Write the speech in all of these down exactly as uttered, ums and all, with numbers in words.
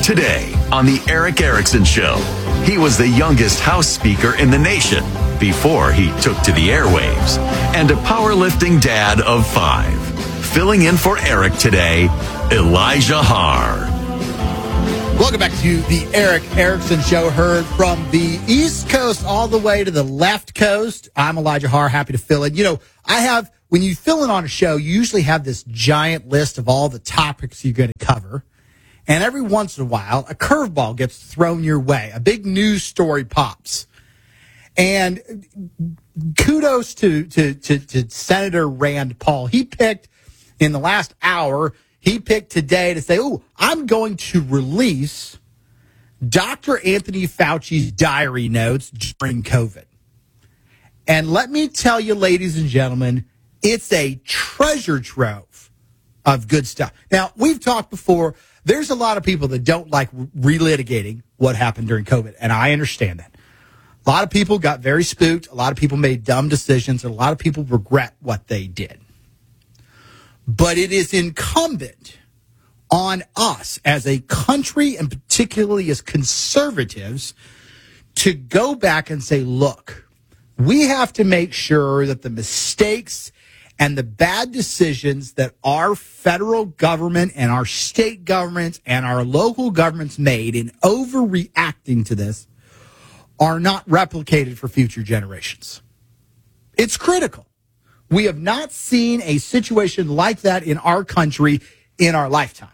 Today on The Erick Erickson Show, he was the youngest House Speaker in the nation before he took to the airwaves, and a powerlifting dad of five. Filling in for Eric today, Elijah Har. Welcome back to The Erick Erickson Show, heard from the East Coast all the way to the left coast. I'm Elijah Har, happy to fill in. You know, I have, when you fill in on a show, you usually have this giant list of all the topics you're going to cover. And every once in a while, a curveball gets thrown your way. A big news story pops. And kudos to, to, to, to Senator Rand Paul. He picked, in the last hour, he picked today to say, oh, I'm going to release Doctor Anthony Fauci's diary notes during COVID. And let me tell you, ladies and gentlemen, it's a treasure trove of good stuff. Now, we've talked before. There's a lot of people that don't like relitigating what happened during COVID, and I understand that. A lot of people got very spooked. A lot of people made dumb decisions, and a lot of people regret what they did. But it is incumbent on us as a country, and particularly as conservatives, to go back and say, look, we have to make sure that the mistakes and the bad decisions that our federal government and our state governments and our local governments made in overreacting to this are not replicated for future generations. It's critical. We have not seen a situation like that in our country in our lifetime.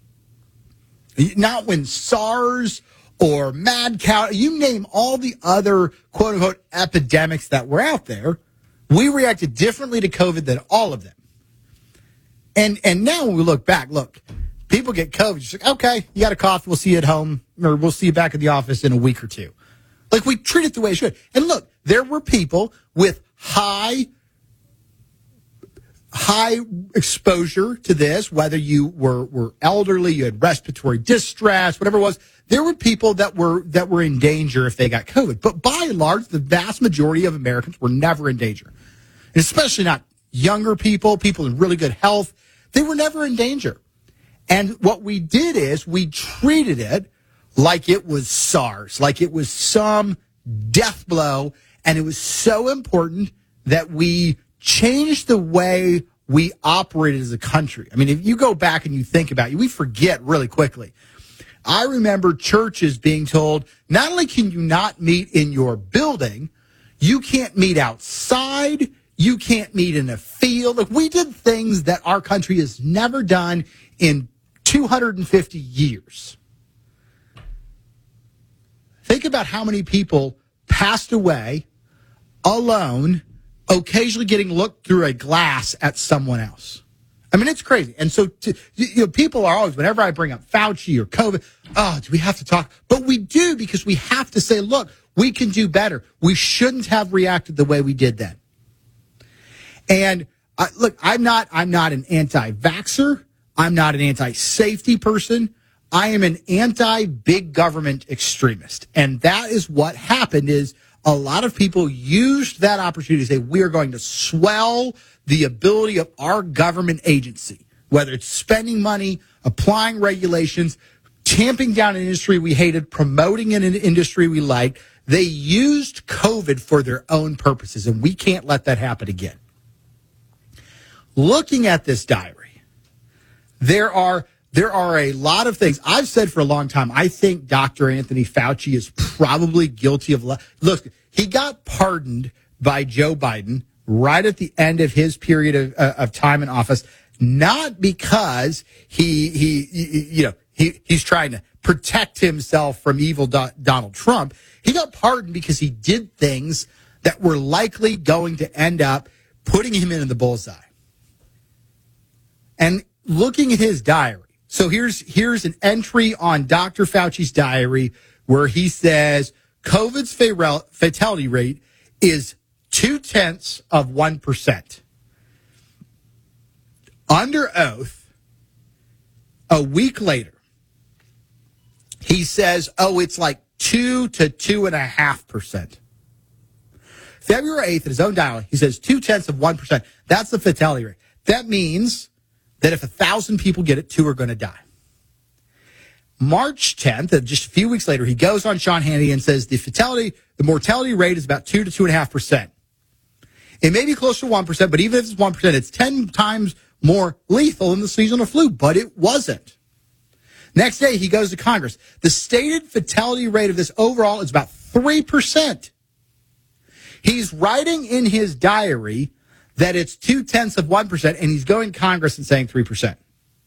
Not when SARS or mad cow, you name all the other quote-unquote epidemics that were out there, we reacted differently to COVID than all of them. And and now when we look back, look, people get COVID. Just like, okay, you got a cough, we'll see you at home, or we'll see you back at the office in a week or two. Like, we treat it the way it should. And look, there were people with high, high exposure to this, whether you were, were elderly, you had respiratory distress, whatever it was. There were people that were that were in danger if they got COVID. But by and large, the vast majority of Americans were never in danger. And especially not younger people, people in really good health. They were never in danger. And what we did is we treated it like it was SARS, like it was some death blow. And it was so important that we changed the way we operated as a country. I mean, if you go back and you think about it, we forget really quickly. I remember churches being told, not only can you not meet in your building, you can't meet outside, you can't meet in a field. Like, we did things that our country has never done in two hundred fifty years. Think about how many people passed away alone, occasionally getting looked through a glass at someone else. I mean, it's crazy. And so, to, you know, people are always, whenever I bring up Fauci or COVID, oh, do we have to talk? But we do, because we have to say, look, we can do better. We shouldn't have reacted the way we did then. And uh, look, I'm not, I'm not an anti-vaxxer. I'm not an anti-safety person. I am an anti-big government extremist. And that is what happened. Is a lot of people used that opportunity to say, we are going to swell the ability of our government agency, whether it's spending money, applying regulations, tamping down an industry we hated, promoting an industry we liked. They used COVID for their own purposes, and we can't let that happen again. Looking at this diary, there are there are a lot of things. I've said for a long time, I think Doctor Anthony Fauci is probably guilty of... Look, he got pardoned by Joe Biden right at the end of his period of, uh, of time in office, not because he, he, he you know, he, he's trying to protect himself from evil do- Donald Trump. He got pardoned because he did things that were likely going to end up putting him in the bullseye. And looking at his diary, so here's here's an entry on Doctor Fauci's diary where he says COVID's fatality rate is two-tenths of one percent. Under oath, a week later, he says, oh, it's like two to two and a half percent. February eighth, in his own diary, he says two-tenths of one percent. That's the fatality rate. That means that if a thousand people get it, two are going to die. March tenth, just a few weeks later, he goes on Sean Hannity and says the fatality, the mortality rate is about two to two and a half percent. It may be close to one percent, but even if it's one percent, it's ten times more lethal than the seasonal flu, but it wasn't. Next day, he goes to Congress. The stated fatality rate of this overall is about three percent. He's writing in his diary that it's two-tenths of one percent, and he's going to Congress and saying three percent.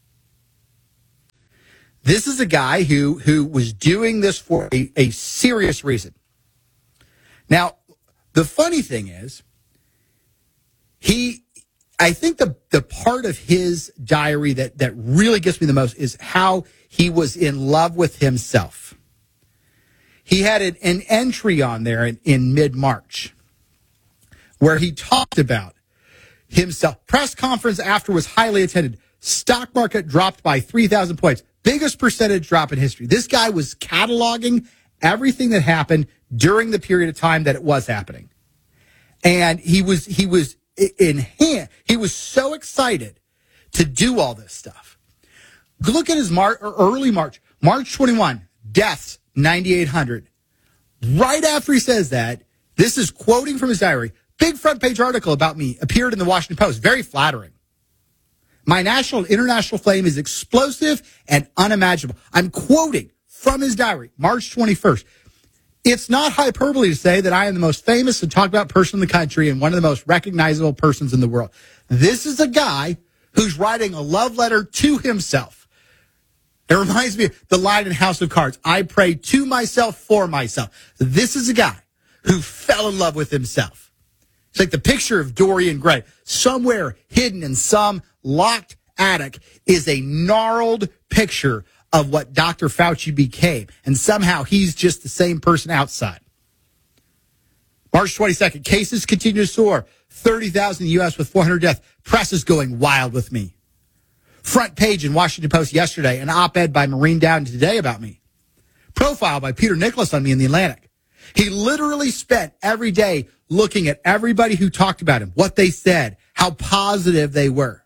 This is a guy who, who was doing this for a, a serious reason. Now, the funny thing is, he, I think the, the part of his diary that, that really gets me the most is how he was in love with himself. He had an, an entry on there in, in mid-March where he talked about himself. Press conference after was highly attended. Stock market dropped by three thousand points. Biggest percentage drop in history. This guy was cataloging everything that happened during the period of time that it was happening. And he was, he was in hand. He was so excited to do all this stuff. Look at his Mar- early March, March twenty-first, deaths, ninety-eight hundred. Right after he says that, this is quoting from his diary. Big front page article about me appeared in the Washington Post. Very flattering. My national and international fame is explosive and unimaginable. I'm quoting from his diary, March twenty-first. It's not hyperbole to say that I am the most famous and talked about person in the country and one of the most recognizable persons in the world. This is a guy who's writing a love letter to himself. It reminds me of the line in House of Cards, I pray to myself for myself. This is a guy who fell in love with himself. It's like the picture of Dorian Gray. Somewhere hidden in some locked attic is a gnarled picture of what Doctor Fauci became. And somehow he's just the same person outside. March twenty-second, cases continue to soar. thirty thousand in the U S with four hundred deaths. Press is going wild with me. Front page in Washington Post yesterday, an op-ed by Maureen Dowd today about me. Profile by Peter Nicholas on me in the Atlantic. He literally spent every day looking at everybody who talked about him, what they said, how positive they were.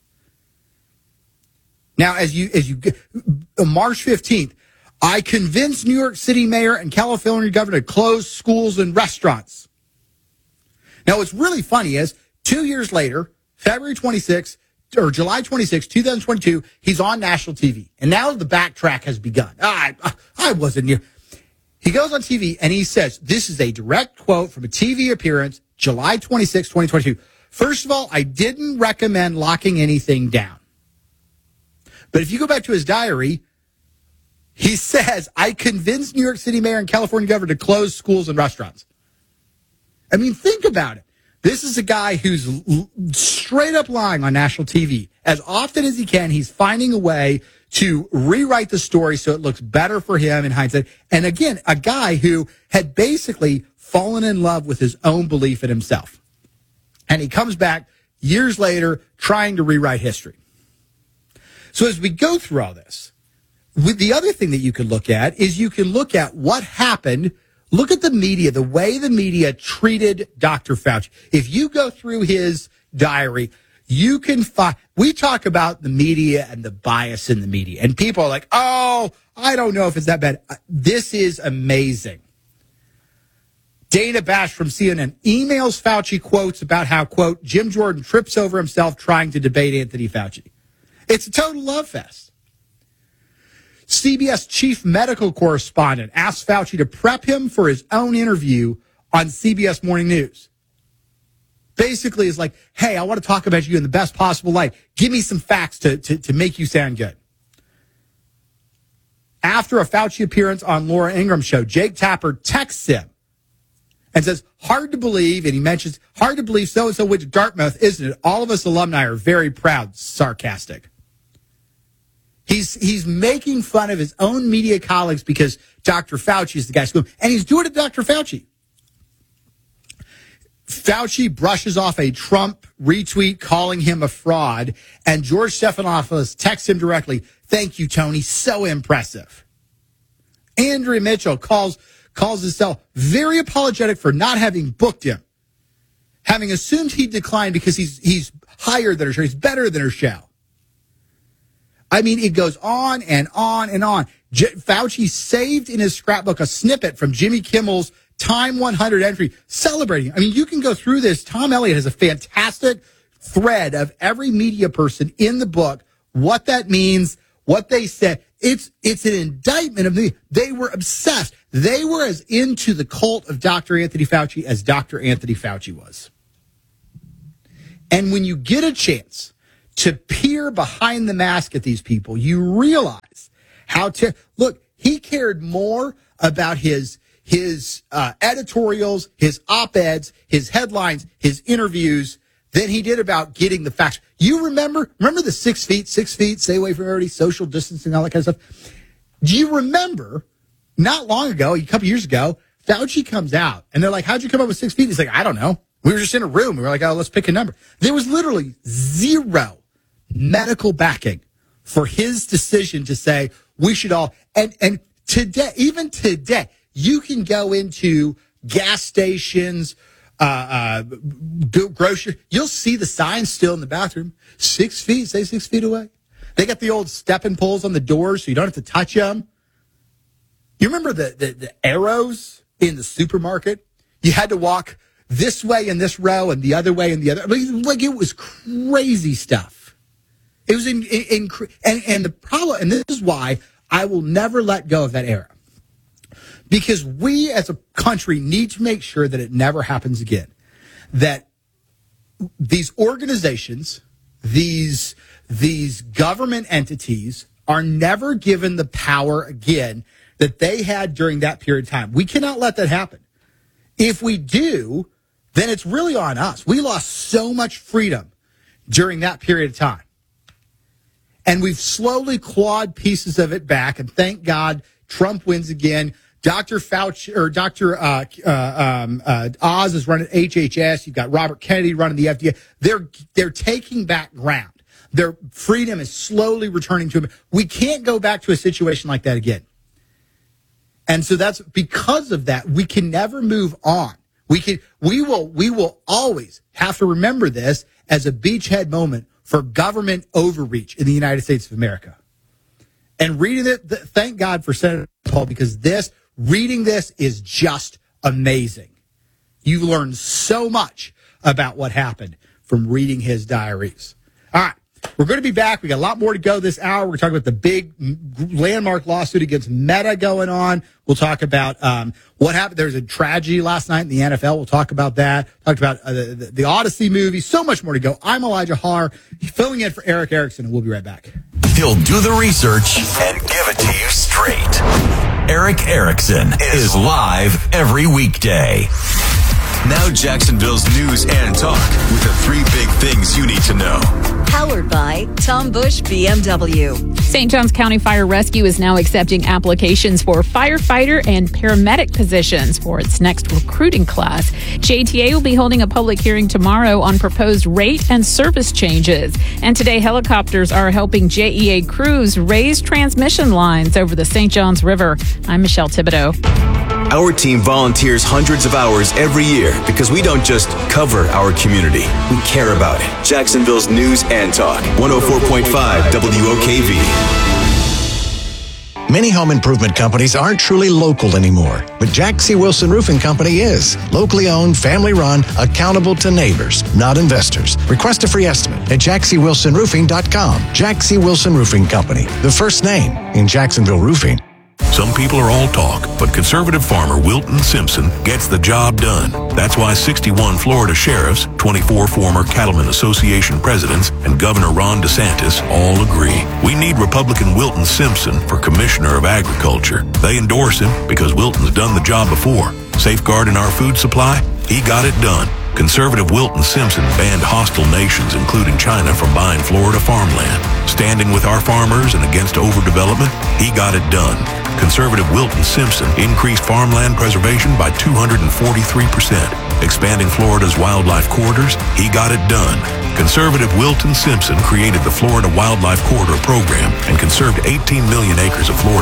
Now, as you, as you, March fifteenth, I convinced New York City mayor and California governor to close schools and restaurants. Now, what's really funny is two years later, February twenty-sixth, or July twenty-sixth, twenty twenty-two, he's on national T V. And now the backtrack has begun. I, I wasn't near. He goes on T V and he says, this is a direct quote from a T V appearance, July twenty-sixth, twenty twenty-two. First of all, I didn't recommend locking anything down. But if you go back to his diary, he says, I convinced New York City mayor and California governor to close schools and restaurants. I mean, think about it. This is a guy who's l- straight up lying on national T V. As often as he can, he's finding a way to rewrite the story so it looks better for him in hindsight. And again, a guy who had basically fallen in love with his own belief in himself. And he comes back years later trying to rewrite history. So as we go through all this, with the other thing that you can look at is you can look at what happened. Look at the media, the way the media treated Doctor Fauci. If you go through his diary, you can find, we talk about the media and the bias in the media. And people are like, oh, I don't know if it's that bad. This is amazing. Dana Bash from C N N emails Fauci quotes about how, quote, Jim Jordan trips over himself trying to debate Anthony Fauci. It's a total love fest. C B S chief medical correspondent asked Fauci to prep him for his own interview on C B S Morning News. Basically, it's like, hey, I want to talk about you in the best possible light. Give me some facts to, to, to make you sound good. After a Fauci appearance on Laura Ingraham's show, Jake Tapper texts him and says, hard to believe, and he mentions, hard to believe so-and-so went to Dartmouth, isn't it? All of us alumni are very proud, sarcastic. He's he's making fun of his own media colleagues because Doctor Fauci is the guy school, and he's doing it to Doctor Fauci. Fauci brushes off a Trump retweet calling him a fraud, and George Stephanopoulos texts him directly, thank you, Tony, so impressive. Andrea Mitchell calls calls himself very apologetic for not having booked him, having assumed he declined because he's he's higher than her show, he's better than her show. I mean, it goes on and on and on. J- Fauci saved in his scrapbook a snippet from Jimmy Kimmel's Time one hundred entry celebrating. I mean, you can go through this. Tom Elliott has a fantastic thread of every media person in the book, what that means, what they said. It's it's an indictment of the. They were obsessed. They were as into the cult of Doctor Anthony Fauci as Doctor Anthony Fauci was. And when you get a chance to peer behind the mask at these people, you realize how to look. He cared more about his his uh, editorials, his op-eds, his headlines, his interviews than he did about getting the facts. You remember, remember the six feet, six feet, stay away from everybody, social distancing, all that kind of stuff. Do you remember not long ago, a couple years ago, Fauci comes out and they're like, how'd you come up with six feet? He's like, I don't know. We were just in a room. We were like, oh, let's pick a number. There was literally zero medical backing for his decision to say we should all, and, and today, even today, you can go into gas stations, uh, uh, grocery. You'll see the signs still in the bathroom. Six feet, stay six feet away. They got the old stepping poles on the doors so you don't have to touch them. You remember the, the, the arrows in the supermarket? You had to walk this way in this row and the other way in the other. Like, it was crazy stuff. It was in, in, in and, and the problem, and this is why I will never let go of that era. Because we as a country need to make sure that it never happens again. That these organizations, these, these government entities are never given the power again that they had during that period of time. We cannot let that happen. If we do, then it's really on us. We lost so much freedom during that period of time. And we've slowly clawed pieces of it back. And thank God Trump wins again. Doctor Fauci or Doctor Uh, uh, um, uh, Oz is running H H S. You've got Robert Kennedy running the F D A. They're they're taking back ground. Their freedom is slowly returning to them. We can't go back to a situation like that again. And so that's because of that. We can never move on. We can we will we will always have to remember this as a beachhead moment for government overreach in the United States of America. And reading it, thank God for Senator Paul, because this. Reading this is just amazing. You learn so much about what happened from reading his diaries. All right, we're going to be back. We got a lot more to go this hour. We're talking about the big landmark lawsuit against Meta going on. We'll talk about um, what happened. There was a tragedy last night in the N F L. We'll talk about that. Talked about uh, the, the, the Odyssey movie. So much more to go. I'm Elijah Haar, filling in for Eric Erickson, and we'll be right back. He'll do the research and give it to you straight. Eric Erickson is live every weekday. Now Jacksonville's news and talk with the three big things you need to know. Powered by Tom Bush B M W. Saint Johns County Fire Rescue is now accepting applications for firefighter and paramedic positions for its next recruiting class. J T A will be holding a public hearing tomorrow on proposed rate and service changes. And today, helicopters are helping J E A crews raise transmission lines over the Saint Johns River. I'm Michelle Thibodeau. Our team volunteers hundreds of hours every year because we don't just cover our community, we care about it. Jacksonville's news and talk, one oh four point five W O K V. Many home improvement companies aren't truly local anymore, but Jack C. Wilson Roofing Company is. Locally owned, family run, accountable to neighbors, not investors. Request a free estimate at jack c wilson roofing dot com. Jack C. Wilson Roofing Company, the first name in Jacksonville roofing. Some people are all talk, but conservative farmer Wilton Simpson gets the job done. That's why sixty-one Florida sheriffs, twenty-four former Cattlemen Association presidents, and Governor Ron DeSantis all agree. We need Republican Wilton Simpson for Commissioner of Agriculture. They endorse him because Wilton's done the job before. Safeguarding our food supply? He got it done. Conservative Wilton Simpson banned hostile nations, including China, from buying Florida farmland. Standing with our farmers and against overdevelopment? He got it done. Conservative Wilton Simpson increased farmland preservation by two hundred forty-three percent. Expanding Florida's wildlife corridors? He got it done. Conservative Wilton Simpson created the Florida Wildlife Corridor Program and conserved eighteen million acres of Florida land in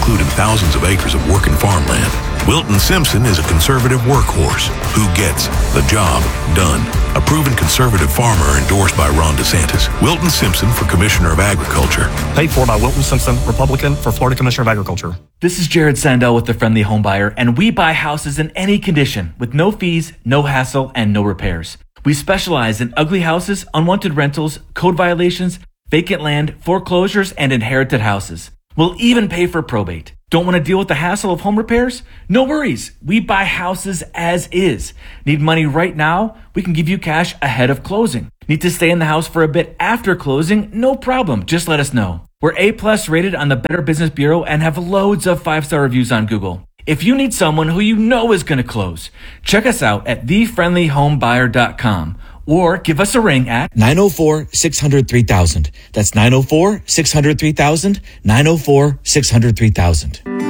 including thousands of acres of working farmland. Wilton Simpson is a conservative workhorse who gets the job done. A proven conservative farmer endorsed by Ron DeSantis. Wilton Simpson for Commissioner of Agriculture. Paid for by Wilton Simpson, Republican, for Florida Commissioner of Agriculture. This is Jared Sandell with the Friendly Home Buyer, and we buy houses in any condition with no fees, no hassle, and no repairs. We specialize in ugly houses, unwanted rentals, code violations, vacant land, foreclosures, and inherited houses. We'll even pay for probate. Don't want to deal with the hassle of home repairs? No worries. We buy houses as is. Need money right now? We can give you cash ahead of closing. Need to stay in the house for a bit after closing? No problem. Just let us know. We're A-plus rated on the Better Business Bureau and have loads of five-star reviews on Google. If you need someone who you know is going to close, check us out at the friendly home buyer dot com or give us a ring at nine oh four, six hundred, three thousand. That's nine oh four, six hundred, three thousand, nine oh four, six hundred, three thousand.